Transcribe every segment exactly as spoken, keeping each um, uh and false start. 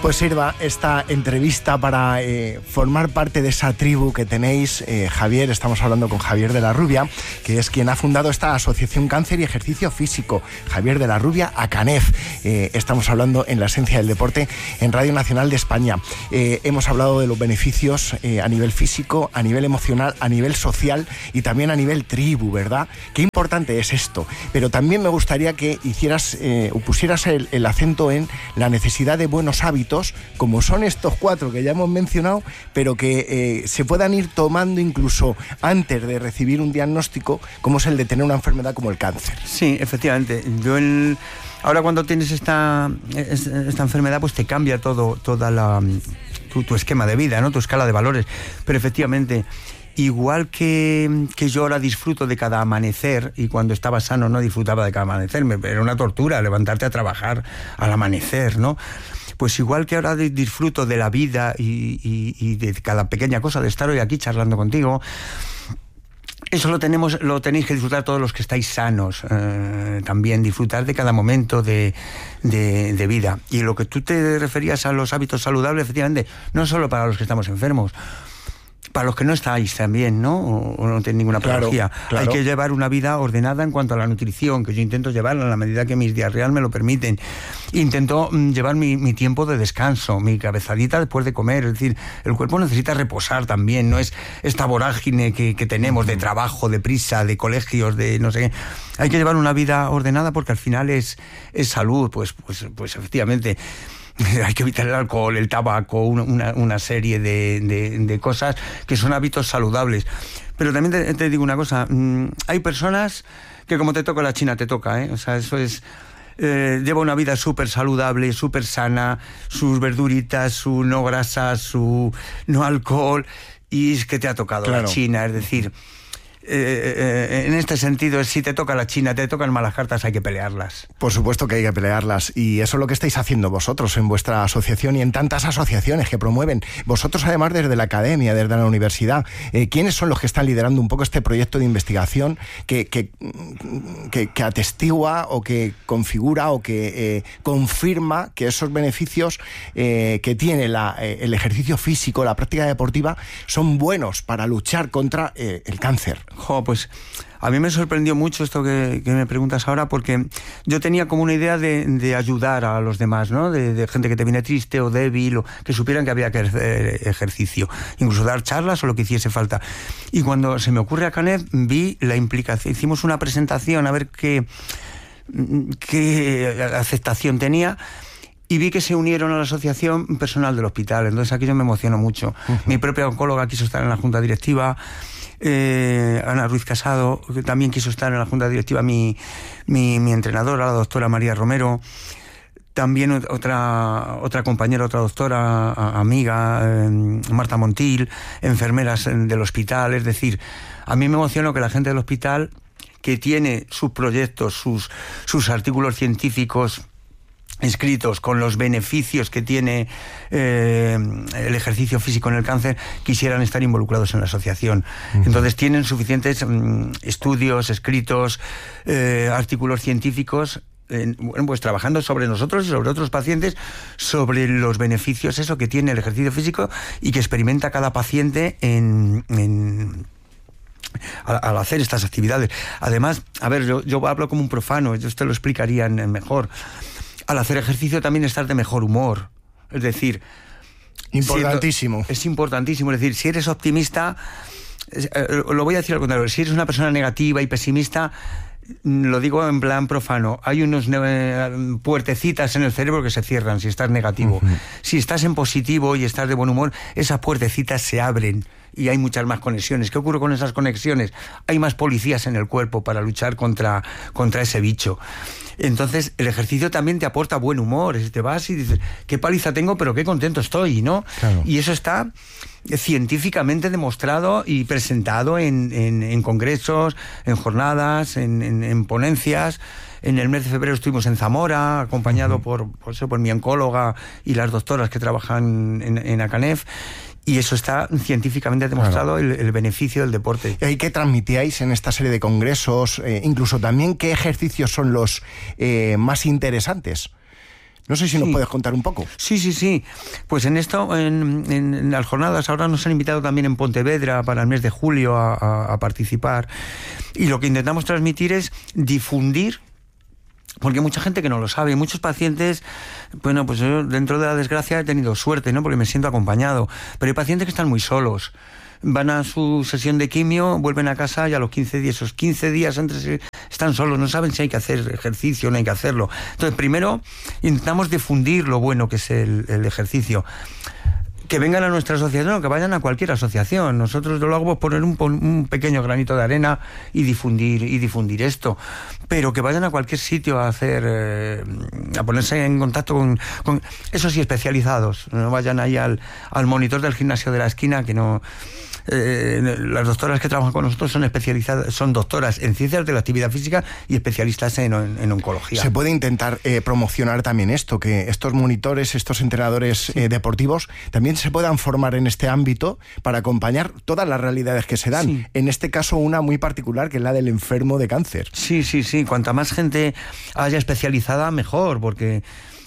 Pues sirva esta entrevista para eh, formar parte de esa tribu que tenéis, eh, Javier. Estamos hablando con Javier de la Rubia, que es quien ha fundado esta Asociación Cáncer y Ejercicio Físico. Javier de la Rubia, ACANEF. Eh, estamos hablando en La Esencia del Deporte en Radio Nacional de España. Eh, hemos hablado de los beneficios eh, a nivel físico, a nivel emocional, a nivel social y también a nivel tribu, ¿verdad? Qué importante es esto. Pero también me gustaría que hicieras eh, o pusieras el, el acento en la necesidad de buenos hábitos, como son estos cuatro que ya hemos mencionado, pero que eh, se puedan ir tomando incluso antes de recibir un diagnóstico, como es el de tener una enfermedad como el cáncer. Sí, efectivamente. Yo el, ahora cuando tienes esta, esta enfermedad, pues te cambia todo, toda la tu, tu esquema de vida, ¿no? Tu escala de valores. Pero efectivamente, igual que, que yo ahora disfruto de cada amanecer, y cuando estaba sano no disfrutaba de cada amanecer, me, era una tortura levantarte a trabajar al amanecer, ¿no? Pues igual que ahora disfruto de la vida y, y, y de cada pequeña cosa, de estar hoy aquí charlando contigo, eso lo tenemos, lo tenéis que disfrutar todos los que estáis sanos, eh, también disfrutar de cada momento de, de, de vida. Y lo que tú te referías a los hábitos saludables, efectivamente, no solo para los que estamos enfermos, para los que no estáis también, ¿no? O, o no tenéis ninguna patología. Claro, claro. Hay que llevar una vida ordenada en cuanto a la nutrición, que yo intento llevarla en la medida que mis días reales me lo permiten. Intento mm, llevar mi, mi tiempo de descanso, mi cabezadita después de comer. Es decir, el cuerpo necesita reposar también, no es esta vorágine que, que tenemos de trabajo, de prisa, de colegios, de no sé qué. Hay que llevar una vida ordenada porque al final es, es salud, pues, pues, pues efectivamente. Hay que evitar el alcohol, el tabaco, una, una, una serie de, de, de cosas que son hábitos saludables. Pero también te, te digo una cosa, mmm, hay personas que como te toca la China te toca, ¿eh? O sea, eso es... Eh, lleva una vida súper saludable, súper sana, sus verduritas, su no grasa, su no alcohol, y es que te ha tocado claro. La China, es decir... Eh, eh, en este sentido, si te toca la China, te tocan malas cartas, hay que pelearlas. Por supuesto que hay que pelearlas, y eso es lo que estáis haciendo vosotros en vuestra asociación y en tantas asociaciones que promueven. Vosotros, además, desde la academia, desde la universidad, eh, ¿quiénes son los que están liderando un poco este proyecto de investigación que, que, que, que atestigua o que configura o que eh, confirma que esos beneficios eh, que tiene la, eh, el ejercicio físico, la práctica deportiva, son buenos para luchar contra eh, el cáncer? Jo, pues a mí me sorprendió mucho esto que, que me preguntas ahora, porque yo tenía como una idea de, de ayudar a los demás, ¿no? De, de gente que te viene triste o débil, o que supieran que había que hacer ejercicio, incluso dar charlas o lo que hiciese falta. Y cuando se me ocurre a ACANEF, vi la implicación, hicimos una presentación a ver qué, qué aceptación tenía, y vi que se unieron a la asociación personal del hospital. Entonces aquello me emocionó mucho. Uh-huh. Mi propia oncóloga quiso estar en la junta directiva. Eh, Ana Ruiz Casado, que también quiso estar en la junta directiva, mi, mi, mi entrenadora, la doctora María Romero, también otra, otra compañera, otra doctora, amiga, eh, Marta Montil, enfermeras del hospital. Es decir, a mí me emocionó que la gente del hospital, que tiene sus proyectos, sus, sus artículos científicos escritos con los beneficios que tiene eh, el ejercicio físico en el cáncer, quisieran estar involucrados en la asociación. Uh-huh. Entonces tienen suficientes um, estudios, escritos, eh, artículos científicos, eh, bueno, pues trabajando sobre nosotros y sobre otros pacientes, sobre los beneficios eso que tiene el ejercicio físico y que experimenta cada paciente en... en Al, al hacer estas actividades. Además, a ver, yo, yo hablo como un profano, ellos te lo explicarían mejor. Al hacer ejercicio también estar de mejor humor. Es decir... Importantísimo. Si, es importantísimo. Es decir, si eres optimista, eh, lo voy a decir al contrario, si eres una persona negativa y pesimista, lo digo en plan profano, hay unos eh, puertecitas en el cerebro que se cierran si estás negativo. Uh-huh. Si estás en positivo y estás de buen humor, esas puertecitas se abren y hay muchas más conexiones. ¿Qué ocurre con esas conexiones? Hay más policías en el cuerpo para luchar contra, contra ese bicho. Entonces el ejercicio también te aporta buen humor. Te vas y dices, qué paliza tengo, pero qué contento estoy, ¿no? Claro. Y eso está científicamente demostrado y presentado en, en, en congresos, en jornadas, en, en, en ponencias. En el mes de febrero estuvimos en Zamora, acompañado uh-huh. por, por, eso, por mi oncóloga y las doctoras que trabajan en, en ACANEF. Y eso está científicamente demostrado, claro. el, el beneficio del deporte. ¿Y qué transmitíais en esta serie de congresos? Eh, incluso también, ¿qué ejercicios son los eh, más interesantes? No sé si nos sí. puedes contar un poco. Sí, sí, sí. Pues en esto, en, en, en las jornadas, ahora nos han invitado también en Pontevedra para el mes de julio a, a, a participar. Y lo que intentamos transmitir es difundir, porque hay mucha gente que no lo sabe, muchos pacientes, bueno, pues yo dentro de la desgracia he tenido suerte, ¿no? Porque me siento acompañado, pero hay pacientes que están muy solos. Van a su sesión de quimio, vuelven a casa y a los quince días, esos quince días entre sí, están solos, no saben si hay que hacer ejercicio o no hay que hacerlo. Entonces, primero intentamos difundir lo bueno que es el, el ejercicio. Que vengan a nuestra asociación, no, que vayan a cualquier asociación. Nosotros lo hago por poner un, un pequeño granito de arena y difundir y difundir esto. Pero que vayan a cualquier sitio a hacer, eh, a ponerse en contacto con, con, eso sí, especializados. No vayan ahí al, al monitor del gimnasio de la esquina, que no. Eh, las doctoras que trabajan con nosotros son especializadas, son doctoras en ciencias de la actividad física y especialistas en, en, en oncología. Se puede intentar eh, promocionar también esto, que estos monitores, estos entrenadores sí. eh, deportivos también se puedan formar en este ámbito para acompañar todas las realidades que se dan. Sí. En este caso, una muy particular, que es la del enfermo de cáncer. Sí, sí, sí. Cuanta más gente haya especializada, mejor, porque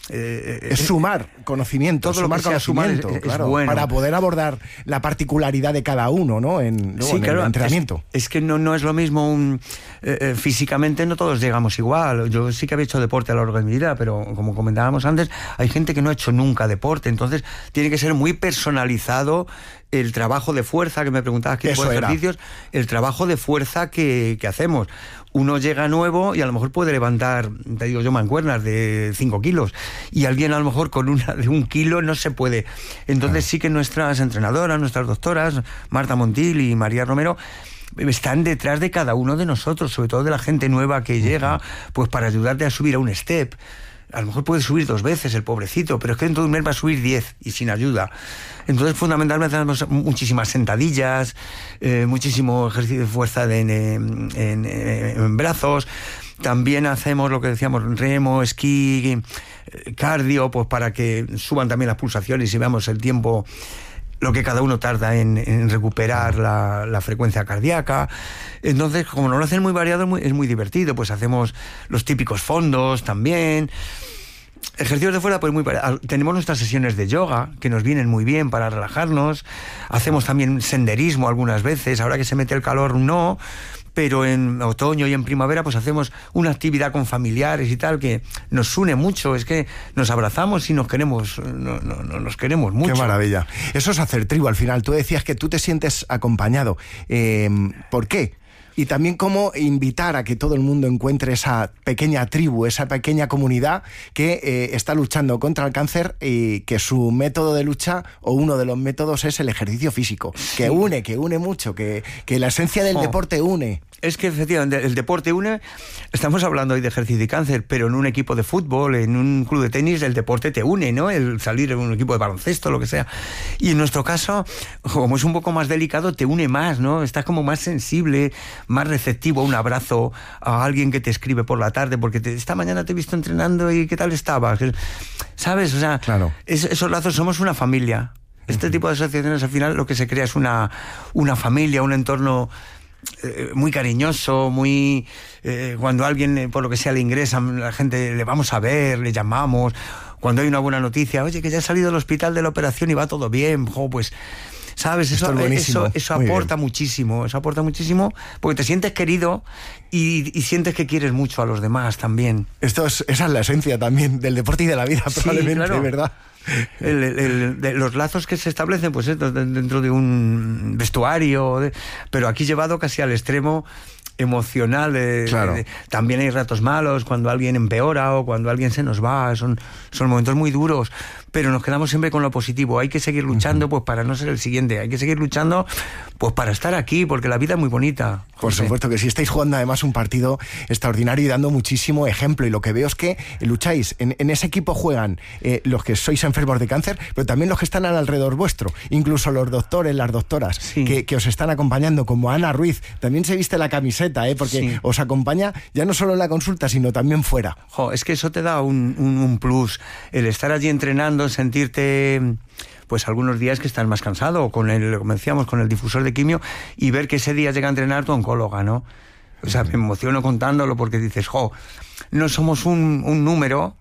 Eh, es sumar conocimiento, todo sumar lo que sea conocimiento, sumar es, claro, es bueno. Para poder abordar la particularidad de cada uno, ¿no? En, luego, sí, en claro, el entrenamiento. Es, es que no, no es lo mismo un, eh, físicamente no todos llegamos igual. Yo sí que había hecho deporte a lo largo de mi vida, pero como comentábamos antes, hay gente que no ha hecho nunca deporte, entonces tiene que ser muy personalizado el trabajo de fuerza, que me preguntabas qué tipo de ejercicios, el trabajo de fuerza que, que hacemos. Uno llega nuevo y a lo mejor puede levantar, te digo yo, mancuernas de cinco kilos, y alguien a lo mejor con una de un kilo no se puede. Entonces sí que nuestras entrenadoras, nuestras doctoras, Marta Montil y María Romero, están detrás de cada uno de nosotros, sobre todo de la gente nueva que llega, pues para ayudarte a subir a un step. A lo mejor puede subir dos veces el pobrecito, pero es que dentro de un mes va a subir diez y sin ayuda. Entonces, fundamentalmente, hacemos muchísimas sentadillas, eh, muchísimo ejercicio de fuerza de, en, en, en, en brazos. También hacemos lo que decíamos, remo, esquí, cardio, pues para que suban también las pulsaciones y veamos el tiempo, lo que cada uno tarda en, en recuperar la, la frecuencia cardíaca. Entonces, como no lo hacen muy variado, es muy, es muy divertido. Pues hacemos los típicos fondos también. Ejercicios de fuerza, pues muy variados. Tenemos nuestras sesiones de yoga, que nos vienen muy bien para relajarnos. Hacemos también senderismo algunas veces. Ahora que se mete el calor, no. Pero en otoño y en primavera pues hacemos una actividad con familiares y tal que nos une mucho, es que nos abrazamos y nos queremos, no, no, no, nos queremos mucho. Qué maravilla. Eso es hacer tribu al final. Tú decías que tú te sientes acompañado. Eh, ¿Por qué? Y también cómo invitar a que todo el mundo encuentre esa pequeña tribu, esa pequeña comunidad que eh, está luchando contra el cáncer y que su método de lucha, o uno de los métodos, es el ejercicio físico. Sí. Que une, que une mucho, que, que la esencia del oh. deporte une. Es que efectivamente el deporte une. Estamos hablando hoy de ejercicio y cáncer, pero en un equipo de fútbol, en un club de tenis, el deporte te une, ¿no? El salir en un equipo de baloncesto, lo que sea. Y en nuestro caso, como es un poco más delicado, te une más, ¿no? Estás como más sensible, más receptivo a un abrazo, a alguien que te escribe por la tarde, porque te, esta mañana te he visto entrenando y ¿qué tal estabas? ¿Sabes? O sea, claro. es, esos lazos, somos una familia. Este uh-huh. tipo de asociaciones, al final, lo que se crea es una, una familia, un entorno Eh, muy cariñoso, muy eh, cuando alguien eh, por lo que sea le ingresa, la gente le vamos a ver, le llamamos, cuando hay una buena noticia, oye, que ya ha salido del hospital de la operación y va todo bien, jo, pues sabes, eso, eso, eso aporta bien. muchísimo, eso aporta muchísimo, porque te sientes querido y, y sientes que quieres mucho a los demás también. Esto es, esa es la esencia también del deporte y de la vida, sí, probablemente, claro. ¿Verdad? El, el, el, de los lazos que se establecen pues dentro de un vestuario, de, pero aquí llevado casi al extremo emocional. De, claro. de, también hay ratos malos, cuando alguien empeora o cuando alguien se nos va, son, son momentos muy duros, pero nos quedamos siempre con lo positivo. Hay que seguir luchando uh-huh. pues para no ser el siguiente, hay que seguir luchando pues para estar aquí, porque la vida es muy bonita. José. Por supuesto que sí, estáis jugando además un partido extraordinario y dando muchísimo ejemplo, y lo que veo es que lucháis, en, en ese equipo juegan eh, los que sois enfermos de cáncer, pero también los que están alrededor vuestro, incluso los doctores, las doctoras, sí. que, que os están acompañando, como Ana Ruiz, también se viste la camiseta, ¿eh? porque sí. os acompaña ya no solo en la consulta, sino también fuera. Jo, es que eso te da un, un, un plus, el estar allí entrenando, sentirte pues algunos días que estás más cansado, o con el, como decíamos, con el difusor de quimio, y ver que ese día llega a entrenar tu oncóloga, ¿no? O sea, me emociono contándolo porque dices, jo, no somos un, un número,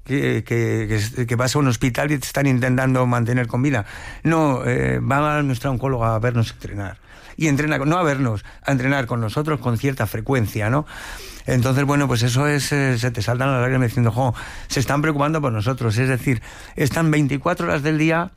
que, que, que, que vas a un hospital y te están intentando mantener con vida. No, eh, va nuestra oncóloga a vernos entrenar. Y entrena, no a vernos, a entrenar con nosotros con cierta frecuencia, ¿no? Entonces, bueno, pues eso es, eh, se te saltan las lágrimas diciendo, jo, se están preocupando por nosotros. Es decir, están veinticuatro horas del día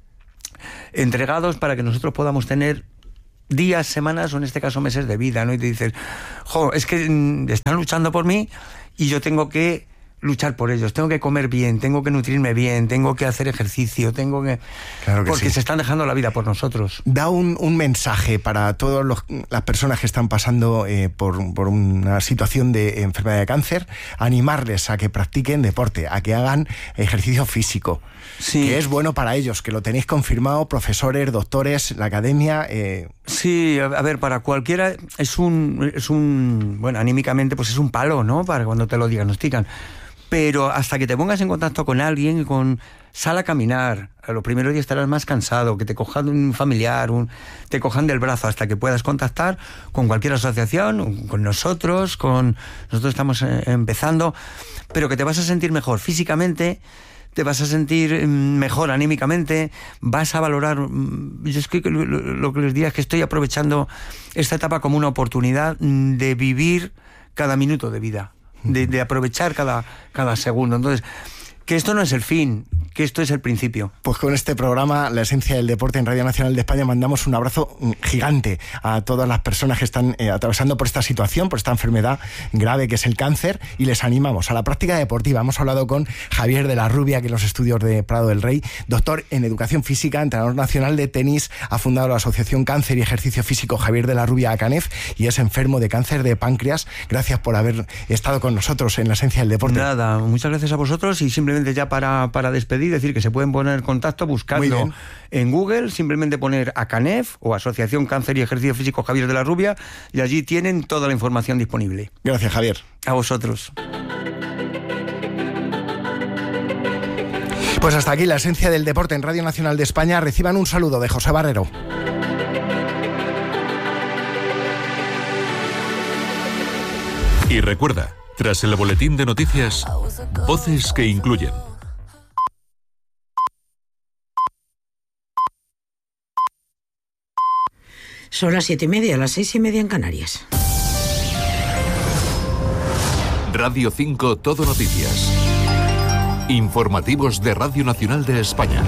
entregados para que nosotros podamos tener días, semanas o en este caso meses de vida, ¿no? Y te dices, jo, es que mm, están luchando por mí y yo tengo que luchar por ellos, tengo que comer bien, tengo que nutrirme bien, tengo que hacer ejercicio, tengo que... Claro que porque sí. Se están dejando la vida por nosotros. Da un, un mensaje para todas las personas que están pasando eh, por, por una situación de enfermedad de cáncer, animarles a que practiquen deporte, a que hagan ejercicio físico, sí. Que es bueno para ellos, que lo tenéis confirmado, profesores, doctores, la academia... Eh... Sí, a ver, para cualquiera es un, es un... Bueno, anímicamente pues es un palo, ¿no? Para cuando te lo diagnostican. Pero hasta que te pongas en contacto con alguien, con sal a caminar, a los primeros días estarás más cansado, que te cojan un familiar, un, te cojan del brazo, hasta que puedas contactar con cualquier asociación, con nosotros, con nosotros estamos eh, empezando, pero que te vas a sentir mejor físicamente, te vas a sentir mejor anímicamente, vas a valorar... Yo es que lo, lo que les diría es que estoy aprovechando esta etapa como una oportunidad de vivir cada minuto de vida. De, de aprovechar cada, cada segundo. Entonces, que esto no es el fin, que esto es el principio. Pues con este programa, La Esencia del Deporte en Radio Nacional de España, mandamos un abrazo gigante a todas las personas que están eh, atravesando por esta situación, por esta enfermedad grave que es el cáncer, y les animamos a la práctica deportiva. Hemos hablado con Javier de la Rubia, que en los estudios de Prado del Rey, doctor en Educación Física, entrenador nacional de tenis, ha fundado la Asociación Cáncer y Ejercicio Físico Javier de la Rubia ACANEF y es enfermo de cáncer de páncreas. Gracias por haber estado con nosotros en La Esencia del Deporte. Nada, muchas gracias a vosotros y simplemente ya para, para despedir, decir que se pueden poner en contacto buscando en Google, simplemente poner ACANEF o Asociación Cáncer y Ejercicio Físico Javier de la Rubia y allí tienen toda la información disponible. Gracias, Javier. A vosotros. Pues hasta aquí La Esencia del Deporte en Radio Nacional de España. Reciban un saludo de José Barrero. Y recuerda, tras el boletín de noticias, voces que incluyen. Son las siete y media, las seis y media en Canarias. Radio cinco Todo Noticias. Informativos de Radio Nacional de España.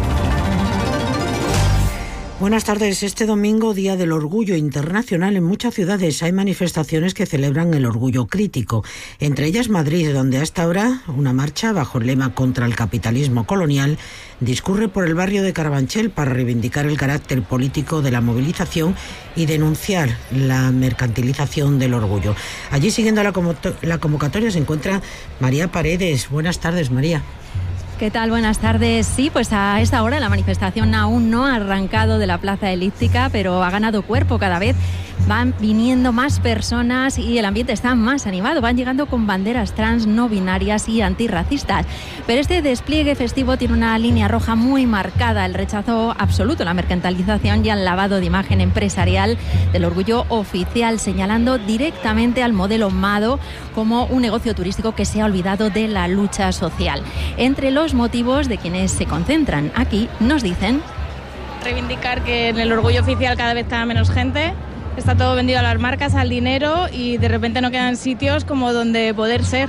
Buenas tardes. Este domingo, Día del Orgullo Internacional, en muchas ciudades hay manifestaciones que celebran el orgullo crítico. Entre ellas Madrid, donde hasta ahora una marcha bajo el lema contra el capitalismo colonial discurre por el barrio de Carabanchel para reivindicar el carácter político de la movilización y denunciar la mercantilización del orgullo. Allí, siguiendo la, la convocatoria, se encuentra María Paredes. Buenas tardes, María. ¿Qué tal? Buenas tardes. Sí, pues a esta hora la manifestación aún no ha arrancado de la Plaza Elíptica, pero ha ganado cuerpo cada vez. Van viniendo más personas y el ambiente está más animado. Van llegando con banderas trans, no binarias y antirracistas. Pero este despliegue festivo tiene una línea roja muy marcada: el rechazo absoluto a la mercantilización y al lavado de imagen empresarial del orgullo oficial, señalando directamente al modelo Mado como un negocio turístico que se ha olvidado de la lucha social. Entre los motivos de quienes se concentran aquí nos dicen: reivindicar que en el orgullo oficial cada vez queda menos gente. Está todo vendido a las marcas, al dinero, y de repente no quedan sitios como donde poder ser.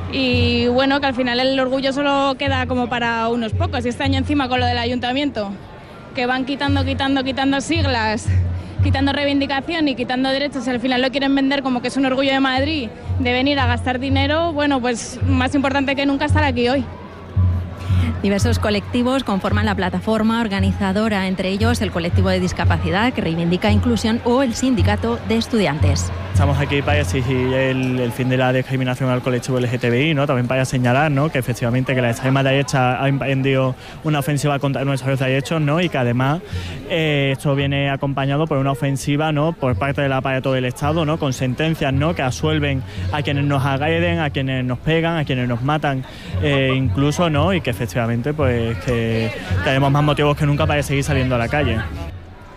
Y bueno, que al final el orgullo solo queda como para unos pocos. Y este año encima con lo del ayuntamiento, que van quitando, quitando, quitando siglas, quitando reivindicación y quitando derechos, y al final lo quieren vender como que es un orgullo de Madrid, de venir a gastar dinero. Bueno, pues más importante que nunca estar aquí hoy. Diversos colectivos conforman la plataforma organizadora, entre ellos el colectivo de discapacidad, que reivindica inclusión, o el sindicato de estudiantes. Estamos aquí para exigir el, el fin de la discriminación al colectivo L G T B I, ¿no? También para señalar, ¿no?, que efectivamente que la extrema derecha ha emprendido una ofensiva contra nuestros derechos, ¿no?, y que además eh, esto viene acompañado por una ofensiva, ¿no?, por parte del aparato del Estado, ¿no?, con sentencias, ¿no?, que absuelven a quienes nos agreden, a quienes nos pegan, a quienes nos matan, eh, incluso, ¿no?, y que efectivamente pues que tenemos más motivos que nunca para seguir saliendo a la calle.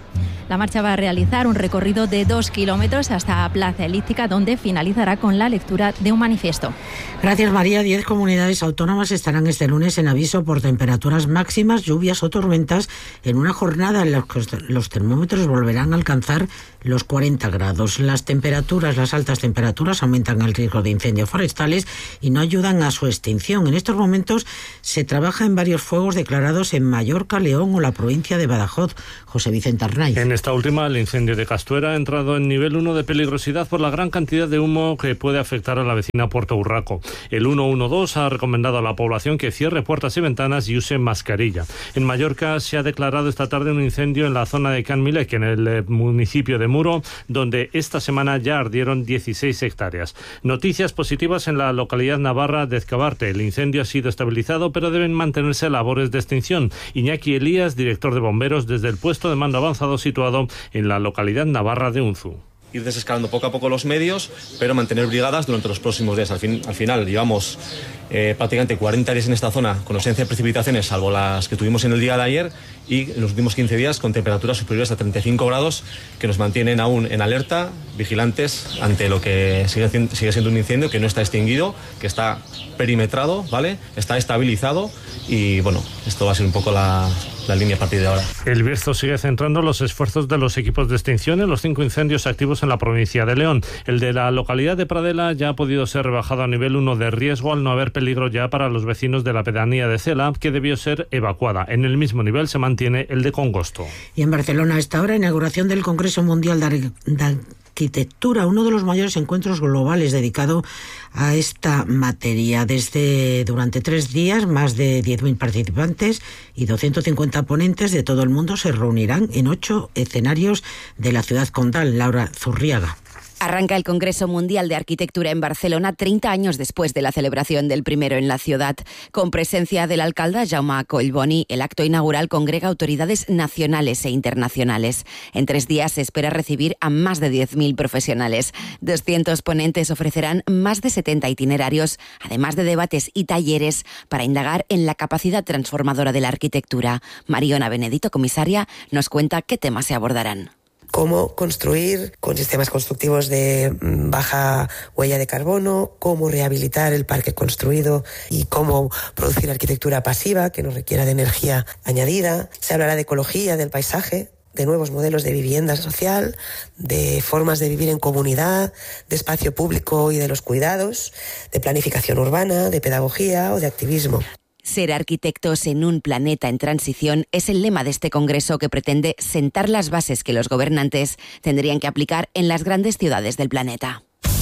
La marcha va a realizar un recorrido de dos kilómetros hasta Plaza Elíptica, donde finalizará con la lectura de un manifiesto. Gracias, María. Diez comunidades autónomas estarán este lunes en aviso por temperaturas máximas, lluvias o tormentas en una jornada en la que los termómetros volverán a alcanzar los cuarenta grados. Las temperaturas, las altas temperaturas aumentan el riesgo de incendios forestales y no ayudan a su extinción. En estos momentos se trabaja en varios fuegos declarados en Mallorca, León o la provincia de Badajoz. José Vicente Arnaiz. En esta última, el incendio de Castuera ha entrado en nivel uno de peligrosidad por la gran cantidad de humo que puede afectar a la vecina Puerto Urraco. El ciento doce ha recomendado a la población que cierre puertas y ventanas y use mascarilla. En Mallorca se ha declarado esta tarde un incendio en la zona de Can Milec, en el municipio de Muro, donde esta semana ya ardieron dieciséis hectáreas. Noticias positivas en la localidad navarra de Ezcabarte. El incendio ha sido estabilizado, pero deben mantenerse labores de extinción. Iñaki Elías, director de bomberos, desde el puesto de mando avanzado situado en la localidad navarra de Unzu. Ir desescalando poco a poco los medios, pero mantener brigadas durante los próximos días. Al, fin, al final llevamos eh, prácticamente cuarenta días en esta zona con ausencia de precipitaciones, salvo las que tuvimos en el día de ayer, y en los últimos quince días con temperaturas superiores a treinta y cinco grados, que nos mantienen aún en alerta, vigilantes ante lo que sigue, sigue siendo un incendio que no está extinguido, que está perimetrado, ¿vale? Está estabilizado y bueno, esto va a ser un poco la, la línea a partir de ahora. El Bierzo sigue centrando los esfuerzos de los equipos de extinción en los cinco incendios activos en la provincia de León. El de la localidad de Pradela ya ha podido ser rebajado a nivel uno de riesgo al no haber peligro ya para los vecinos de la pedanía de Cela, que debió ser evacuada. En el mismo nivel se mantiene el de Congosto. Y en Barcelona, a esta hora, inauguración del Congreso Mundial de Arquitectura, uno de los mayores encuentros globales dedicado a esta materia. Desde durante tres días, más de diez mil participantes y doscientos cincuenta ponentes de todo el mundo se reunirán en ocho escenarios de la ciudad condal. Laura Zurriaga. Arranca el Congreso Mundial de Arquitectura en Barcelona treinta años después de la celebración del primero en la ciudad. Con presencia del alcalde Jaume Collboni, el acto inaugural congrega autoridades nacionales e internacionales. En tres días se espera recibir a más de diez mil profesionales. doscientos ponentes ofrecerán más de setenta itinerarios, además de debates y talleres para indagar en la capacidad transformadora de la arquitectura. Mariona Benedito, comisaria, nos cuenta qué temas se abordarán. Cómo construir con sistemas constructivos de baja huella de carbono, cómo rehabilitar el parque construido y cómo producir arquitectura pasiva que no requiera de energía añadida. Se hablará de ecología, del paisaje, de nuevos modelos de vivienda social, de formas de vivir en comunidad, de espacio público y de los cuidados, de planificación urbana, de pedagogía o de activismo. Ser arquitectos en un planeta en transición es el lema de este congreso que pretende sentar las bases que los gobernantes tendrían que aplicar en las grandes ciudades del planeta.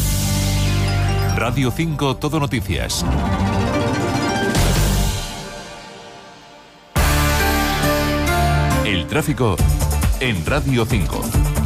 Radio cinco Todo Noticias. El tráfico en Radio cinco.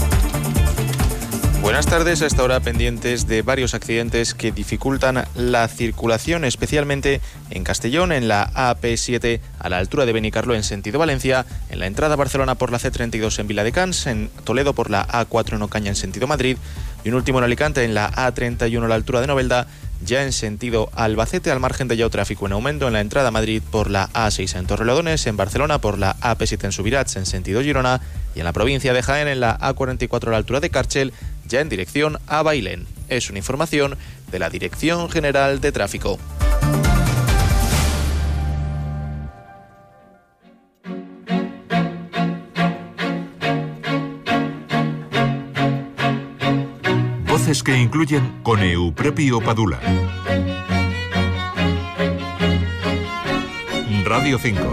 Buenas tardes. A esta hora pendientes de varios accidentes que dificultan la circulación, especialmente en Castellón, en la A P siete a la altura de Benicarló en sentido Valencia, en la entrada a Barcelona por la C treinta y dos en Viladecans, en Toledo por la A cuatro en Ocaña en sentido Madrid y un último en Alicante en la A treinta y uno a la altura de Novelda, ya en sentido Albacete, al margen de ya tráfico en aumento en la entrada a Madrid por la A seis en Torrelodones, en Barcelona por la A P siete en Subirats en sentido Girona y en la provincia de Jaén en la A cuarenta y cuatro a la altura de Cárchel, ya en dirección a Bailén. Es una información de la Dirección General de Tráfico. Voces que incluyen con Eupropio Padula. Radio cinco.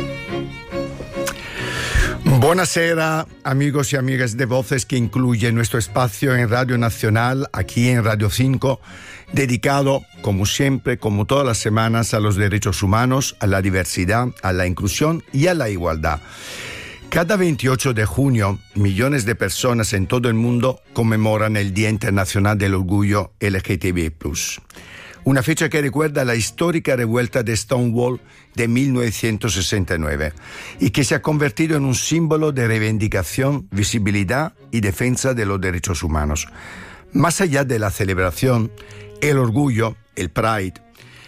Buonasera, amigos y amigas de Voces que incluye nuestro espacio en Radio Nacional, aquí en Radio cinco, dedicado, como siempre, como todas las semanas, a los derechos humanos, a la diversidad, a la inclusión y a la igualdad. Cada veintiocho de junio, millones de personas en todo el mundo conmemoran el Día Internacional del Orgullo L G T B plus. Una fecha que recuerda la histórica revuelta de Stonewall de mil novecientos sesenta y nueve y que se ha convertido en un símbolo de reivindicación, visibilidad y defensa de los derechos humanos. Más allá de la celebración, el orgullo, el Pride,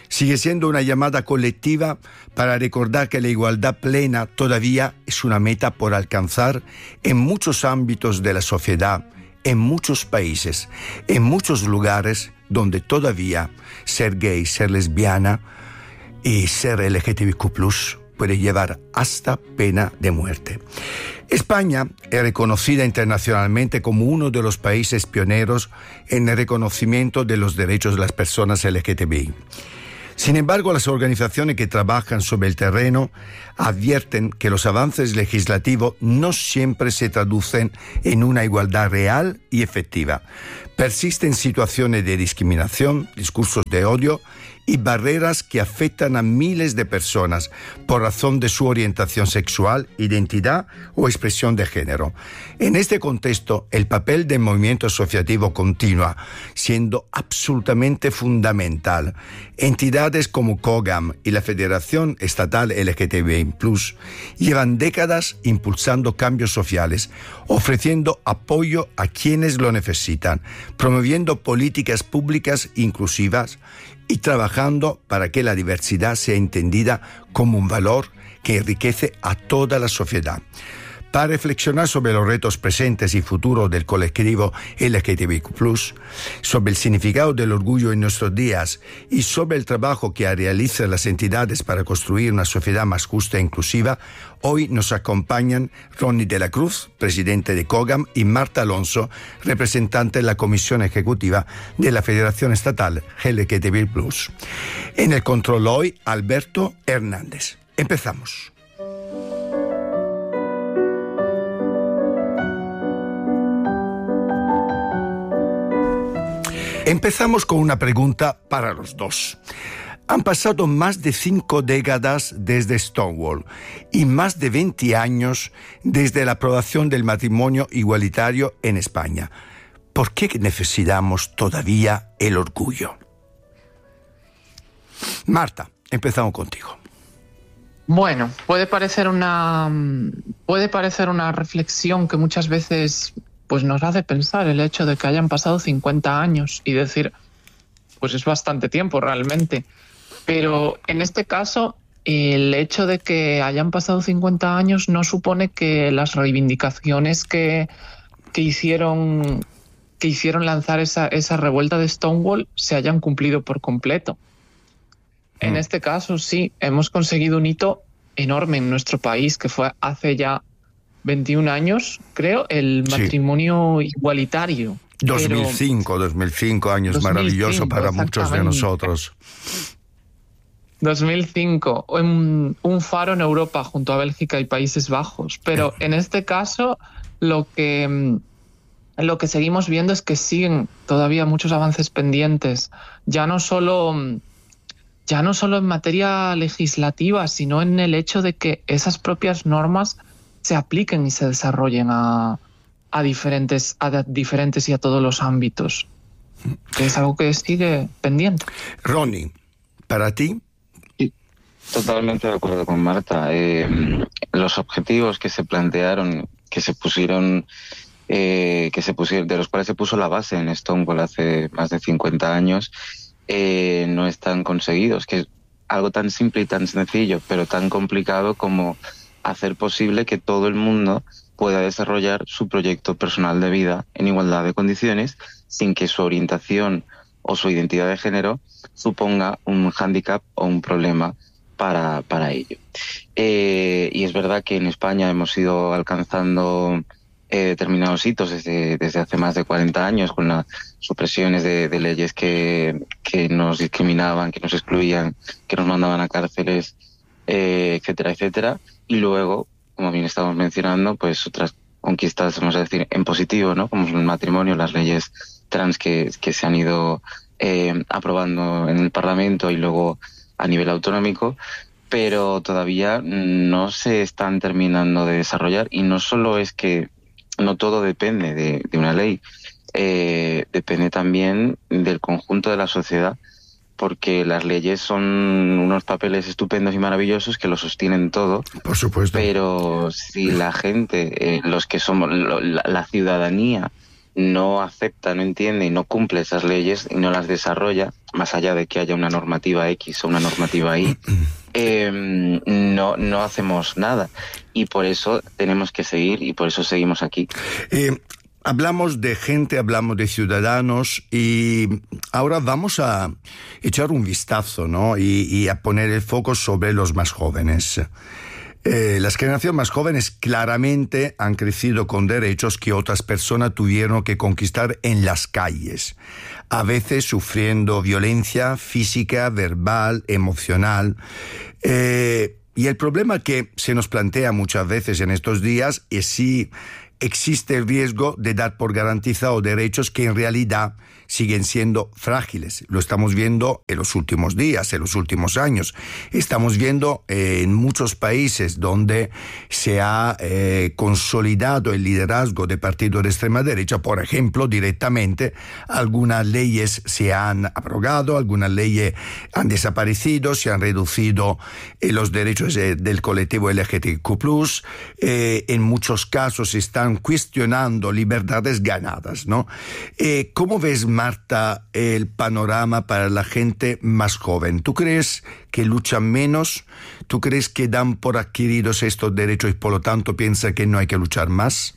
Sigue siendo una llamada colectiva para recordar que la igualdad plena todavía es una meta por alcanzar en muchos ámbitos de la sociedad, en muchos países, en muchos lugares donde todavía ser gay, ser lesbiana y ser L G T B Q plus, puede llevar hasta pena de muerte. España es reconocida internacionalmente como uno de los países pioneros en el reconocimiento de los derechos de las personas L G T B I. Sin embargo, las organizaciones que trabajan sobre el terreno advierten que los avances legislativos no siempre se traducen en una igualdad real y efectiva. Persisten situaciones de discriminación, discursos de odio y barreras que afectan a miles de personas por razón de su orientación sexual, identidad o expresión de género. En este contexto, el papel del movimiento asociativo continúa siendo absolutamente fundamental. Entidades como COGAM y la Federación Estatal L G T B I plus, llevan décadas impulsando cambios sociales, ofreciendo apoyo a quienes lo necesitan, promoviendo políticas públicas inclusivas y trabajando para que la diversidad sea entendida como un valor que enriquece a toda la sociedad. Para reflexionar sobre los retos presentes y futuros del colectivo L G T B Q plus, sobre el significado del orgullo en nuestros días y sobre el trabajo que realizan las entidades para construir una sociedad más justa e inclusiva, hoy nos acompañan Ronnie de la Cruz, presidente de COGAM, y Marta Alonso, representante de la Comisión Ejecutiva de la Federación Estatal L G T B plus. En el control hoy, Alberto Hernández. Empezamos. Empezamos con una pregunta para los dos. Han pasado más de cinco décadas desde Stonewall y más de veinte años desde la aprobación del matrimonio igualitario en España. ¿Por qué necesitamos todavía el orgullo? Marta, empezamos contigo. Bueno, puede parecer una, puede parecer una reflexión que muchas veces pues nos hace pensar el hecho de que hayan pasado cincuenta años y decir, pues es bastante tiempo realmente. Pero en este caso, el hecho de que hayan pasado cincuenta años no supone que las reivindicaciones que, que, hicieron, que hicieron lanzar esa, esa revuelta de Stonewall se hayan cumplido por completo. Mm. En este caso, sí, hemos conseguido un hito enorme en nuestro país, que fue hace ya veintiún años, creo, el matrimonio sí. igualitario. dos mil cinco, dos mil cinco años dos mil cinco, maravilloso para muchos de nosotros. dos mil cinco, un, un faro en Europa junto a Bélgica y Países Bajos. Pero en este caso, lo que, lo que seguimos viendo es que siguen todavía muchos avances pendientes, ya no solo, ya no solo en materia legislativa, sino en el hecho de que esas propias normas se apliquen y se desarrollen a, a, diferentes, a diferentes y a todos los ámbitos. Que es algo que sigue pendiente. Ronnie, ¿para ti? Sí, totalmente de acuerdo con Marta. Eh, los objetivos que se plantearon, que se pusieron, eh, que se pusieron, de los cuales se puso la base en Stonewall hace más de cincuenta años, eh, no están conseguidos. Que es algo tan simple y tan sencillo, pero tan complicado como hacer posible que todo el mundo pueda desarrollar su proyecto personal de vida en igualdad de condiciones sin que su orientación o su identidad de género suponga un hándicap o un problema para, para ello. Eh, y es verdad que en España hemos ido alcanzando eh, determinados hitos desde, desde hace más de cuarenta años con las supresiones de, de leyes que, que nos discriminaban, que nos excluían, que nos mandaban a cárceles, eh, etcétera, etcétera. Y luego, como bien estamos mencionando, pues otras conquistas, vamos a decir, en positivo, ¿no? Como el matrimonio, las leyes trans que, que se han ido eh, aprobando en el Parlamento y luego a nivel autonómico, pero todavía no se están terminando de desarrollar. Y no solo es que no todo depende de, de una ley, eh, depende también del conjunto de la sociedad, porque las leyes son unos papeles estupendos y maravillosos que lo sostienen todo. Por supuesto. Pero si la gente, eh, los que somos, lo, la, la ciudadanía, no acepta, no entiende y no cumple esas leyes y no las desarrolla, más allá de que haya una normativa X o una normativa Y, eh, no, no hacemos nada. Y por eso tenemos que seguir y por eso seguimos aquí. Eh, hablamos de gente, hablamos de ciudadanos y ahora vamos a echar un vistazo, ¿no? y, y a poner el foco sobre los más jóvenes. Eh, las generaciones más jóvenes claramente han crecido con derechos que otras personas tuvieron que conquistar en las calles, a veces sufriendo violencia física, verbal, emocional. Eh, y el problema que se nos plantea muchas veces en estos días es si existe el riesgo de dar por garantizados derechos que en realidad siguen siendo frágiles. Lo estamos viendo en los últimos días, en los últimos años. Estamos viendo eh, en muchos países donde se ha eh, consolidado el liderazgo de partidos de extrema derecha, por ejemplo, directamente, algunas leyes se han abrogado, algunas leyes han desaparecido, se han reducido eh, los derechos eh, del colectivo L G B T Q plus, eh, en muchos casos se están cuestionando libertades ganadas, ¿no? Eh, ¿Cómo ves, Marta, el panorama para la gente más joven? ¿Tú crees que luchan menos? ¿Tú crees que dan por adquiridos estos derechos y por lo tanto piensan que no hay que luchar más?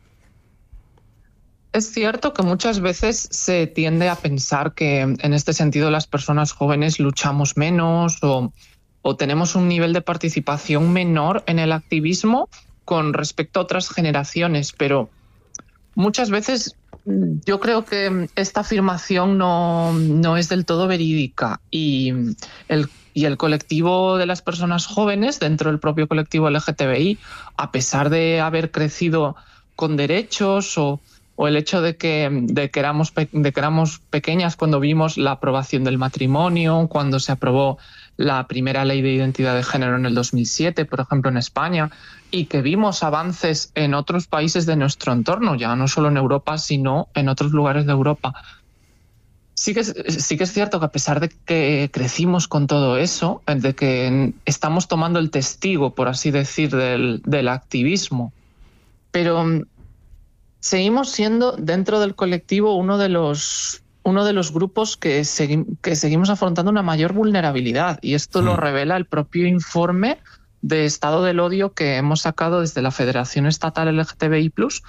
Es cierto que muchas veces se tiende a pensar que en este sentido las personas jóvenes luchamos menos o, o tenemos un nivel de participación menor en el activismo con respecto a otras generaciones, pero muchas veces yo creo que esta afirmación no, no es del todo verídica y el, y el colectivo de las personas jóvenes dentro del propio colectivo L G T B I, a pesar de haber crecido con derechos o, o el hecho de que, de, que éramos, de que éramos pequeñas cuando vimos la aprobación del matrimonio, cuando se aprobó la primera ley de identidad de género en el dos mil siete, por ejemplo, en España, y que vimos avances en otros países de nuestro entorno, ya no solo en Europa, sino en otros lugares de Europa. Sí que, es, sí que es cierto que a pesar de que crecimos con todo eso, de que estamos tomando el testigo, por así decir, del, del activismo, pero seguimos siendo dentro del colectivo uno de los... uno de los grupos que, segui que seguimos afrontando una mayor vulnerabilidad, y esto sí. Lo revela el propio informe de Estado del Odio que hemos sacado desde la Federación Estatal L G T B I plus,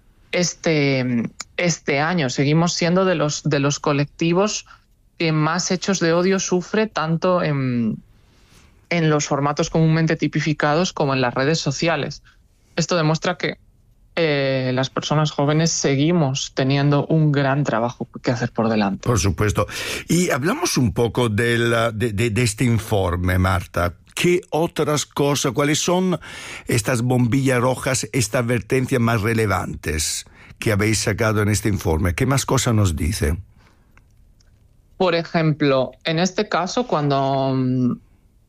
este, este año. Seguimos siendo de los, de los colectivos que más hechos de odio sufre, tanto en, en los formatos comúnmente tipificados como en las redes sociales. Esto demuestra que Eh, las personas jóvenes seguimos teniendo un gran trabajo que hacer por delante. Por supuesto. Y hablamos un poco del, de, de, de este informe, Marta. ¿Qué otras cosas, cuáles son estas bombillas rojas, estas advertencias más relevantes que habéis sacado en este informe? ¿Qué más cosas nos dice? Por ejemplo, en este caso, cuando um,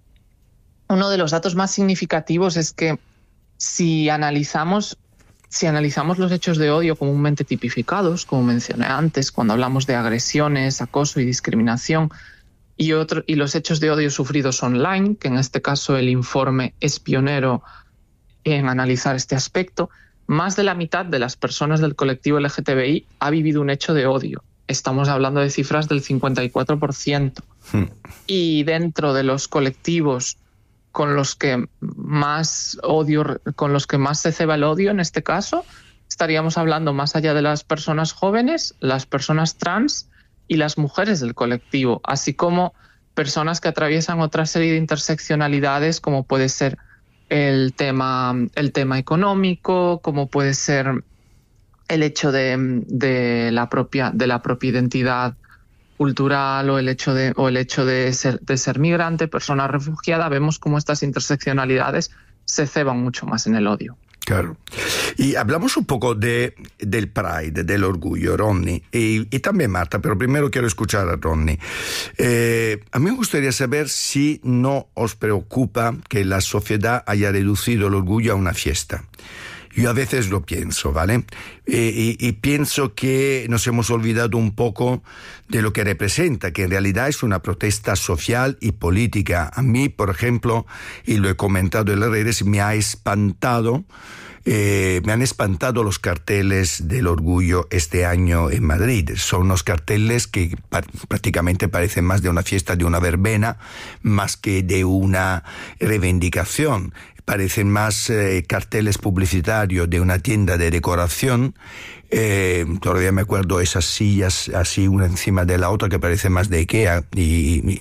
uno de los datos más significativos es que si analizamos Si analizamos los hechos de odio comúnmente tipificados, como mencioné antes, cuando hablamos de agresiones, acoso y discriminación, y, otro, y los hechos de odio sufridos online, que en este caso el informe es pionero en analizar este aspecto, más de la mitad de las personas del colectivo L G T B I ha vivido un hecho de odio. Estamos hablando de cifras del cincuenta y cuatro por ciento. Hmm. Y dentro de los colectivos con los que más odio, con los que más se ceba el odio en este caso, estaríamos hablando más allá de las personas jóvenes, las personas trans y las mujeres del colectivo, así como personas que atraviesan otra serie de interseccionalidades, como puede ser el tema, el tema económico, como puede ser el hecho de, de, la, propia, de la propia identidad cultural o el hecho de, o el hecho de ser, de ser migrante, persona refugiada. Vemos cómo estas interseccionalidades se ceban mucho más en el odio. Claro. Y hablamos un poco de, del Pride, del orgullo, Ronnie, y, y también Marta, pero primero quiero escuchar a Ronnie. Eh, a mí me gustaría saber si no os preocupa que la sociedad haya reducido el orgullo a una fiesta. Yo a veces lo pienso, ¿vale? Eh, y, y pienso que nos hemos olvidado un poco de lo que representa, que en realidad es una protesta social y política. A mí, por ejemplo, y lo he comentado en las redes, me ha espantado Eh, me han espantado los carteles del orgullo este año en Madrid. Son unos carteles que prácticamente parecen más de una fiesta, de una verbena, más que de una reivindicación. Parecen más eh, carteles publicitarios de una tienda de decoración. Eh, todavía me acuerdo esas sillas así una encima de la otra que parecen más de Ikea y, y,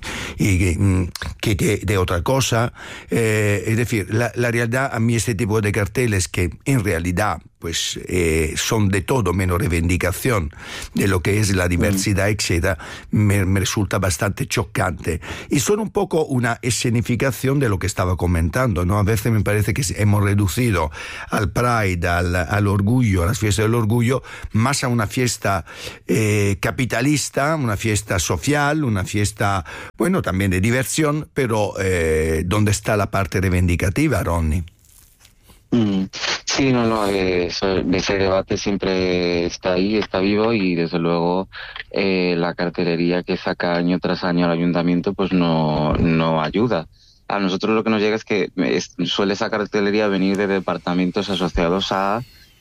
y que de, de otra cosa. Eh, es decir, la, la realidad, a mí este tipo de carteles que en realidad pues eh, son de todo menos reivindicación de lo que es la diversidad, etcétera, me, me resulta bastante chocante. Y son un poco una escenificación de lo que estaba comentando, ¿no? A veces me parece que hemos reducido al Pride, al, al orgullo, a las fiestas del orgullo, más a una fiesta eh, capitalista, una fiesta social, una fiesta, bueno, también de diversión, pero eh, ¿dónde está la parte reivindicativa, Ronnie? Mm, sí, no, no, eh, eso, ese debate siempre está ahí, está vivo y desde luego eh, la cartelería que saca año tras año al ayuntamiento pues no, no ayuda. A nosotros lo que nos llega es que es, suele esa cartelería venir de departamentos asociados a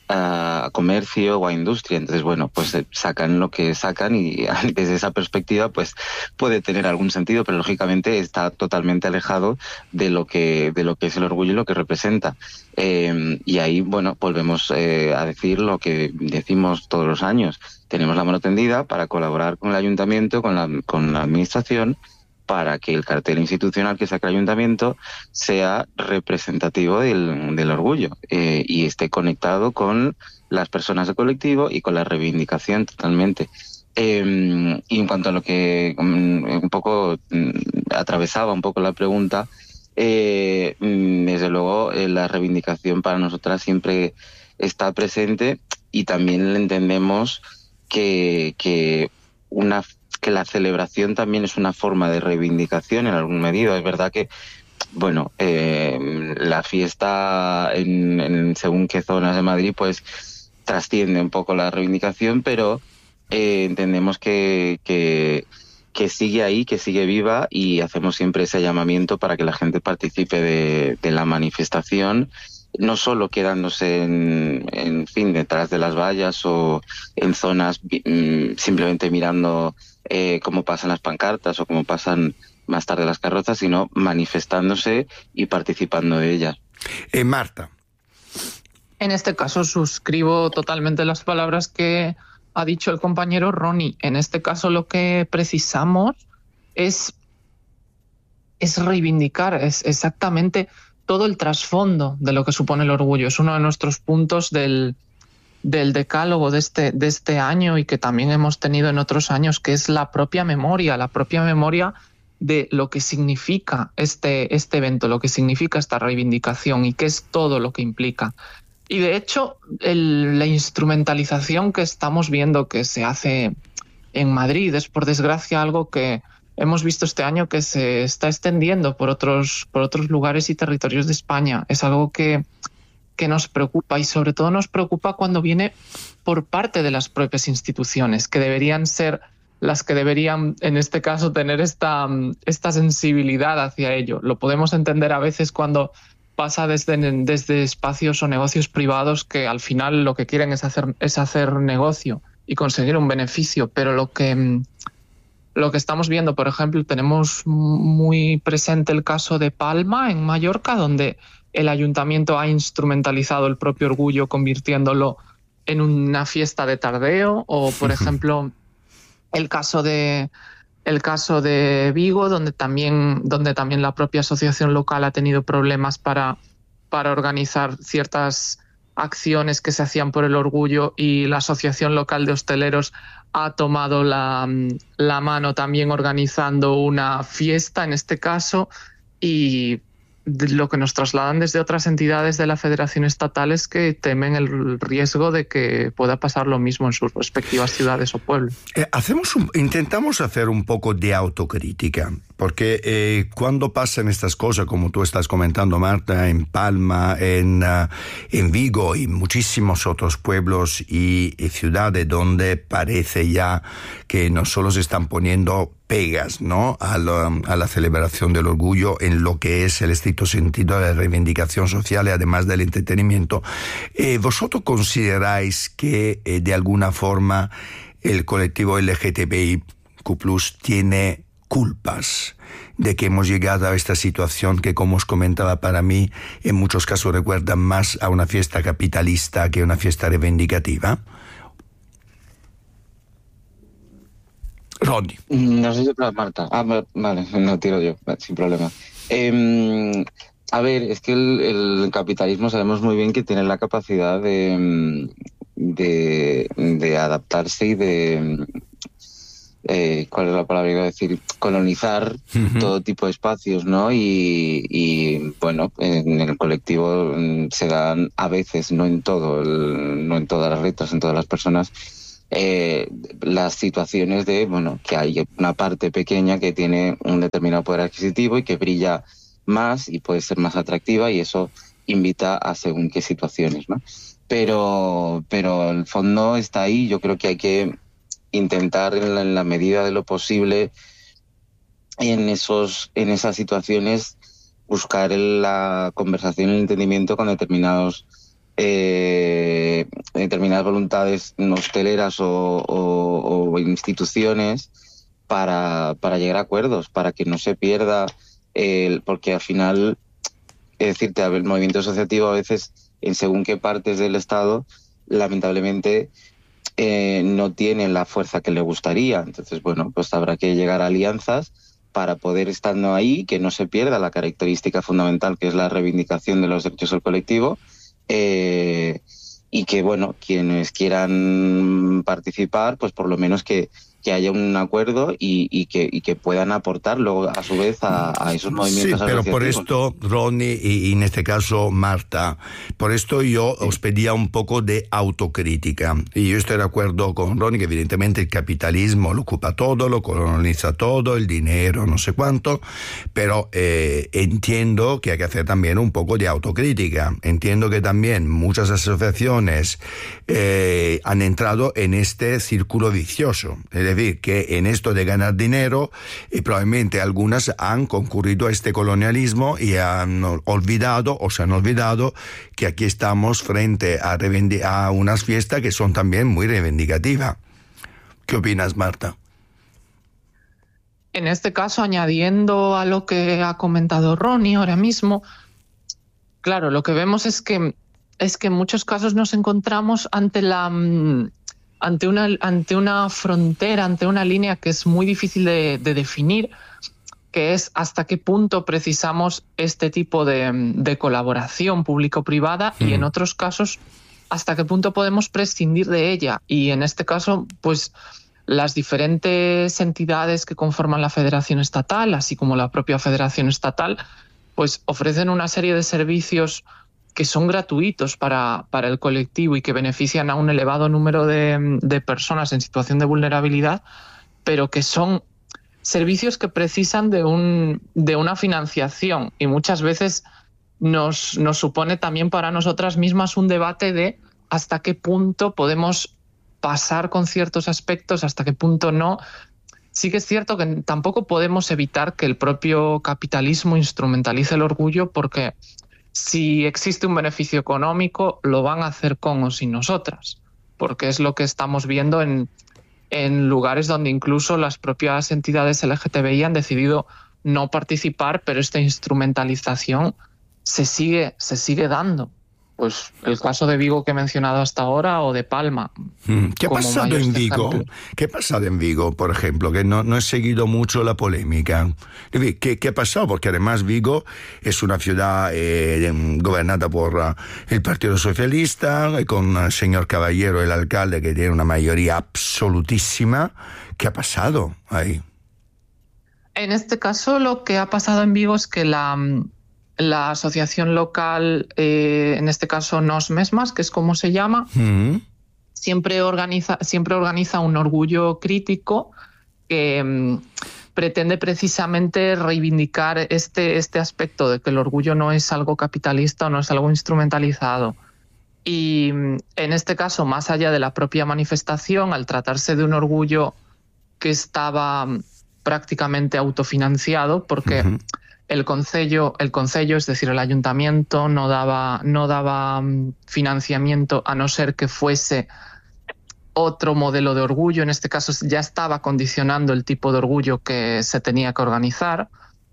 a comercio o a industria, entonces bueno, pues sacan lo que sacan y desde esa perspectiva pues puede tener algún sentido, pero lógicamente está totalmente alejado de lo que de lo que es el orgullo y lo que representa. Eh, y ahí bueno, volvemos eh, a decir lo que decimos todos los años, tenemos la mano tendida para colaborar con el ayuntamiento, con la, con la administración, para que el cartel institucional que saca el ayuntamiento sea representativo del, del orgullo eh, y esté conectado con las personas del colectivo y con la reivindicación totalmente. Eh, y en cuanto a lo que um, un poco um, atravesaba un poco la pregunta, eh, desde luego eh, la reivindicación para nosotras siempre está presente y también entendemos que, que una que la celebración también es una forma de reivindicación en algún medida. Es verdad que, bueno, eh, la fiesta en, en según qué zonas de Madrid pues trasciende un poco la reivindicación, pero eh, entendemos que, que, que sigue ahí, que sigue viva y hacemos siempre ese llamamiento para que la gente participe de, de la manifestación, no solo quedándose en, en fin, detrás de las vallas o en zonas simplemente mirando eh, cómo pasan las pancartas o cómo pasan más tarde las carrozas, sino manifestándose y participando de ellas. Eh, Marta. En este caso suscribo totalmente las palabras que ha dicho el compañero Ronnie. En este caso lo que precisamos es, es reivindicar, es exactamente todo el trasfondo de lo que supone el orgullo. Es uno de nuestros puntos del, del decálogo de este, de este año y que también hemos tenido en otros años, que es la propia memoria, la propia memoria de lo que significa este, este evento, lo que significa esta reivindicación y qué es todo lo que implica. Y de hecho, el, la instrumentalización que estamos viendo que se hace en Madrid es, por desgracia, algo que hemos visto este año que se está extendiendo por otros, por otros lugares y territorios de España. Es algo que, que nos preocupa y sobre todo nos preocupa cuando viene por parte de las propias instituciones, que deberían ser las que deberían, en este caso, tener esta, esta sensibilidad hacia ello. Lo podemos entender a veces cuando pasa desde, desde espacios o negocios privados que al final lo que quieren es hacer, es hacer negocio y conseguir un beneficio, pero lo que... Lo que estamos viendo, por ejemplo, tenemos muy presente el caso de Palma, en Mallorca, donde el ayuntamiento ha instrumentalizado el propio orgullo convirtiéndolo en una fiesta de tardeo, o, por ejemplo, el caso de, el caso de Vigo, donde también, donde también la propia asociación local ha tenido problemas para, para organizar ciertas acciones que se hacían por el orgullo y la Asociación Local de Hosteleros ha tomado la, la mano también organizando una fiesta en este caso, y lo que nos trasladan desde otras entidades de la Federación Estatal es que temen el riesgo de que pueda pasar lo mismo en sus respectivas ciudades o pueblos. Eh, hacemos un, intentamos hacer un poco de autocrítica. Porque eh, cuando pasan estas cosas, como tú estás comentando, Marta, en Palma, en, uh, en Vigo y muchísimos otros pueblos y, y ciudades donde parece ya que no solo se están poniendo pegas, ¿no?, a la, a la celebración del orgullo en lo que es el estricto sentido de la reivindicación social y además del entretenimiento, eh, ¿vosotros consideráis que eh, de alguna forma el colectivo L G T B I Q plus tiene culpas de que hemos llegado a esta situación que, como os comentaba, para mí en muchos casos recuerda más a una fiesta capitalista que a una fiesta reivindicativa? Ronnie. No sé si para Marta. Ah, vale, no tiro yo, sin problema. Eh, a ver, es que el, el capitalismo sabemos muy bien que tiene la capacidad de, de, de adaptarse y de... Eh, ¿cuál es la palabra que iba a decir? Colonizar uh-huh. todo tipo de espacios, ¿no? Y, y bueno, en el colectivo se dan a veces, no en todo, el, no en todas las letras, en todas las personas, eh, las situaciones de, bueno, que hay una parte pequeña que tiene un determinado poder adquisitivo y que brilla más y puede ser más atractiva, y eso invita a según qué situaciones, ¿no? Pero, pero el fondo está ahí. Yo creo que hay que intentar en la, en la medida de lo posible en esos en esas situaciones buscar la conversación y el entendimiento con determinados eh, determinadas voluntades hosteleras o, o, o instituciones para, para llegar a acuerdos, para que no se pierda el, porque al final, es decirte, el movimiento asociativo a veces en según qué partes del Estado lamentablemente Eh, no tiene la fuerza que le gustaría. Entonces, bueno, pues habrá que llegar a alianzas para poder, estando ahí, que no se pierda la característica fundamental que es la reivindicación de los derechos del colectivo, eh, y que, bueno, quienes quieran participar, pues por lo menos que, que haya un acuerdo y, y, que, y que puedan aportar luego a su vez a, a esos movimientos. Sí, pero por esto, Ronnie, y, y en este caso Marta, por esto yo sí. os pedía un poco de autocrítica. Y yo estoy de acuerdo con Ronnie que evidentemente el capitalismo lo ocupa todo, lo coloniza todo, el dinero, no sé cuánto, pero eh, entiendo que hay que hacer también un poco de autocrítica. Entiendo que también muchas asociaciones eh, han entrado en este círculo vicioso. Es decir, que en esto de ganar dinero, y probablemente algunas han concurrido a este colonialismo y han olvidado o se han olvidado que aquí estamos frente a, a unas fiestas que son también muy reivindicativas. ¿Qué opinas, Marta? En este caso, añadiendo a lo que ha comentado Ronnie ahora mismo, claro, lo que vemos es que, es que en muchos casos nos encontramos ante la... Ante una, ante una frontera, ante una línea que es muy difícil de, de definir, que es hasta qué punto precisamos este tipo de, de colaboración público-privada mm. y en otros casos hasta qué punto podemos prescindir de ella. Y en este caso, pues las diferentes entidades que conforman la Federación Estatal, así como la propia Federación Estatal, pues ofrecen una serie de servicios que son gratuitos para, para el colectivo y que benefician a un elevado número de, de personas en situación de vulnerabilidad, pero que son servicios que precisan de, un, de una financiación, y muchas veces nos, nos supone también para nosotras mismas un debate de hasta qué punto podemos pasar con ciertos aspectos, hasta qué punto no. Sí que es cierto que tampoco podemos evitar que el propio capitalismo instrumentalice el orgullo, porque si existe un beneficio económico, lo van a hacer con o sin nosotras, porque es lo que estamos viendo en, en lugares donde incluso las propias entidades L G T B I han decidido no participar, pero esta instrumentalización se sigue, se sigue dando. Pues el caso de Vigo que he mencionado hasta ahora, o de Palma. ¿Qué ha pasado en Vigo? Ejemplo. ¿Qué ha pasado en Vigo, por ejemplo? Que no, no he seguido mucho la polémica. ¿Qué, qué ha pasado? Porque además Vigo es una ciudad eh, gobernada por uh, el Partido Socialista, con el señor Caballero, el alcalde, que tiene una mayoría absolutísima. ¿Qué ha pasado ahí? En este caso, lo que ha pasado en Vigo es que la... La asociación local, eh, en este caso Nos Mesmas, que es como se llama, mm. siempre organiza, siempre organiza un orgullo crítico que, pretende precisamente reivindicar este, este aspecto de que el orgullo no es algo capitalista o no es algo instrumentalizado. Y en este caso, más allá de la propia manifestación, al tratarse de un orgullo que estaba prácticamente autofinanciado, porque uh-huh. el concello, el concello, es decir, el ayuntamiento, no daba, no daba financiamiento a no ser que fuese otro modelo de orgullo. En este caso ya estaba condicionando el tipo de orgullo que se tenía que organizar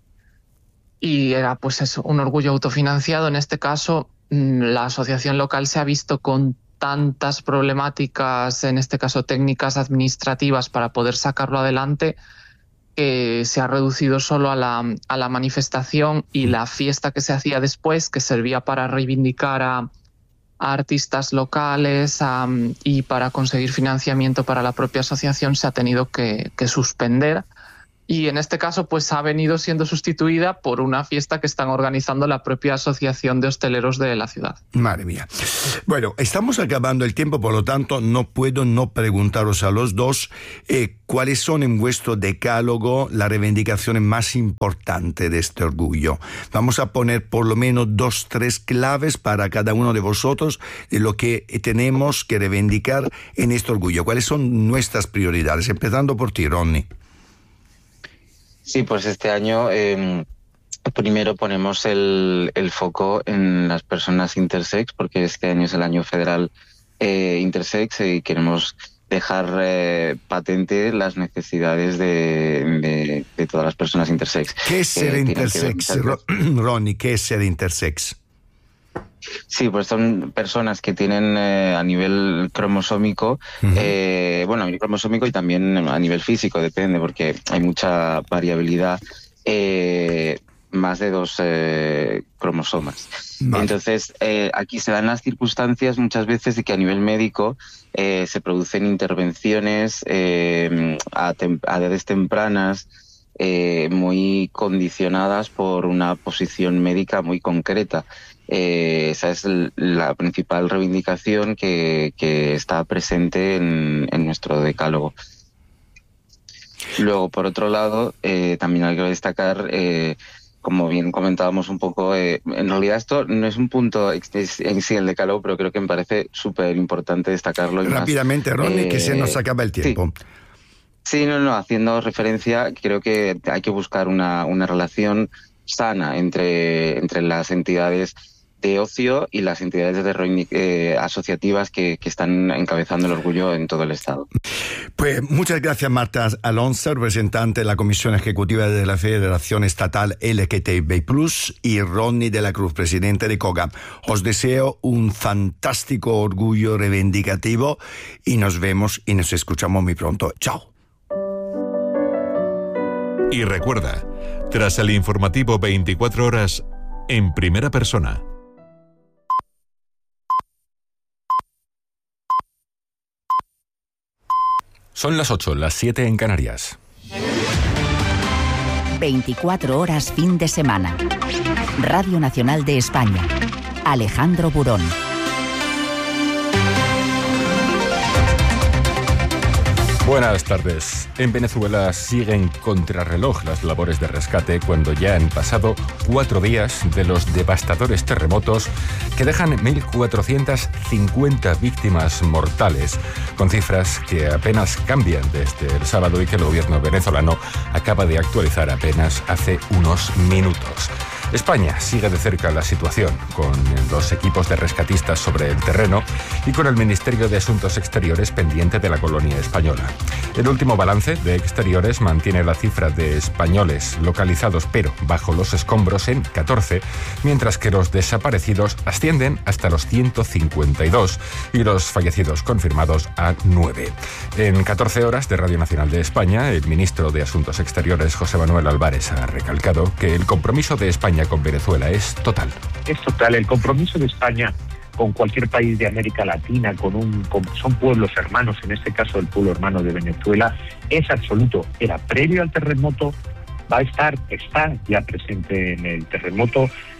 y era pues eso, un orgullo autofinanciado. En este caso la asociación local se ha visto con tantas problemáticas, en este caso técnicas administrativas, para poder sacarlo adelante, que se ha reducido solo a la, a la manifestación y la fiesta que se hacía después, que servía para reivindicar a a artistas locales um, y para conseguir financiamiento para la propia asociación, se ha tenido que, que suspender. Y en este caso pues ha venido siendo sustituida por una fiesta que están organizando la propia asociación de hosteleros de la ciudad. Madre mía. Bueno, estamos acabando el tiempo, por lo tanto no puedo no preguntaros a los dos eh, cuáles son en vuestro decálogo las reivindicaciones más importantes de este orgullo. Vamos a poner por lo menos dos, tres claves para cada uno de vosotros de lo que tenemos que reivindicar en este orgullo. ¿Cuáles son nuestras prioridades? Empezando por ti, Ronnie. Sí, pues este año eh, primero ponemos el, el foco en las personas intersex, porque este año es el año federal eh, intersex y queremos dejar eh, patente las necesidades de, de, de todas las personas intersex. ¿Qué es ser eh, intersex, Ronnie? ¿Qué es ser intersex? Sí, pues son personas que tienen eh, a nivel cromosómico, uh-huh. eh, bueno, a nivel cromosómico y también a nivel físico, depende, porque hay mucha variabilidad, eh, más de dos eh, cromosomas. Vale. Entonces, eh, aquí se dan las circunstancias muchas veces de que a nivel médico eh, se producen intervenciones eh, a, tem- a edades tempranas, eh, muy condicionadas por una posición médica muy concreta. Eh, esa es el, la principal reivindicación que, que está presente en, en nuestro decálogo. Luego, por otro lado, eh, también hay que destacar, eh, como bien comentábamos un poco, eh, en realidad esto no es un punto en sí el decálogo, pero creo que me parece súper importante destacarlo. Rápidamente, más, Ronnie, eh, que se nos acaba el tiempo. Sí. Sí, no, no, haciendo referencia, creo que hay que buscar una, una relación sana entre, entre las entidades de ocio y las entidades de, eh, asociativas que, que están encabezando el orgullo en todo el Estado. Pues muchas gracias, Marta Alonso, representante de la Comisión Ejecutiva de la Federación Estatal L G T B plus, y Ronnie de la Cruz, presidente de COGAM. Os deseo un fantástico orgullo reivindicativo y nos vemos y nos escuchamos muy pronto. Chao. Y recuerda, tras el informativo veinticuatro horas, en primera persona. Son las ocho, las siete en Canarias. veinticuatro horas fin de semana. Radio Nacional de España. Alejandro Burón. Buenas tardes. En Venezuela siguen contrarreloj las labores de rescate cuando ya han pasado cuatro días de los devastadores terremotos que dejan mil cuatrocientas cincuenta víctimas mortales, con cifras que apenas cambian desde el sábado y que el gobierno venezolano acaba de actualizar apenas hace unos minutos. España sigue de cerca la situación, con los equipos de rescatistas sobre el terreno y con el Ministerio de Asuntos Exteriores pendiente de la colonia española. El último balance de Exteriores mantiene la cifra de españoles localizados pero bajo los escombros en catorce, mientras que los desaparecidos ascienden hasta los ciento cincuenta y dos y los fallecidos confirmados a nueve. En catorce horas de Radio Nacional de España, el ministro de Asuntos Exteriores, José Manuel Álvarez, ha recalcado que el compromiso de España con Venezuela es total. Es total. El compromiso de España con cualquier país de América Latina, con un con, son pueblos hermanos, en este caso el pueblo hermano de Venezuela, es absoluto. Era previo al terremoto, va a estar, está ya presente en el terremoto,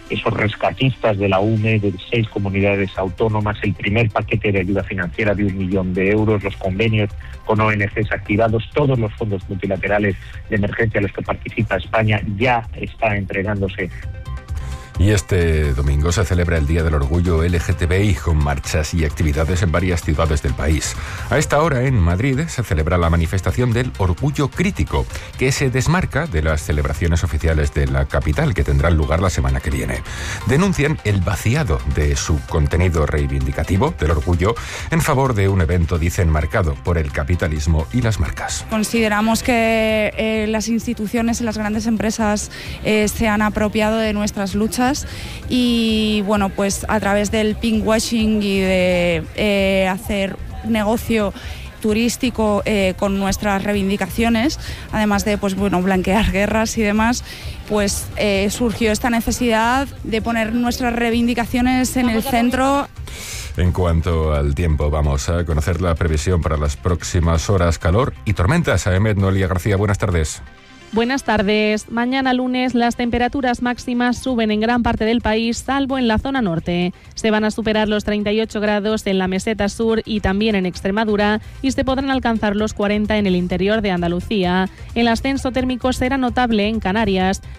esos rescatistas de la U M E, de seis comunidades autónomas, el primer paquete de ayuda financiera de un millón de euros, los convenios con O N Ges activados, todos los fondos multilaterales de emergencia a los que participa España ya está entregándose. Y este domingo se celebra el Día del Orgullo L G T B I con marchas y actividades en varias ciudades del país. A esta hora en Madrid se celebra la manifestación del Orgullo Crítico, que se desmarca de las celebraciones oficiales de la capital que tendrán lugar la semana que viene. Denuncian el vaciado de su contenido reivindicativo del orgullo en favor de un evento, dicen, marcado por el capitalismo y las marcas. Consideramos que eh, las instituciones y las grandes empresas eh, se han apropiado de nuestras luchas y bueno, pues a través del pinkwashing y de eh, hacer negocio turístico eh, con nuestras reivindicaciones, además de pues bueno blanquear guerras y demás, pues eh, surgió esta necesidad de poner nuestras reivindicaciones en el centro. En cuanto al tiempo, vamos a conocer la previsión para las próximas horas. Calor y tormentas. Aemet Noelia García, buenas tardes. Buenas tardes. Mañana lunes las temperaturas máximas suben en gran parte del país, salvo en la zona norte. Se van a superar los treinta y ocho grados en la meseta sur y también en Extremadura y se podrán alcanzar los cuarenta en el interior de Andalucía. El ascenso térmico será notable en Canarias.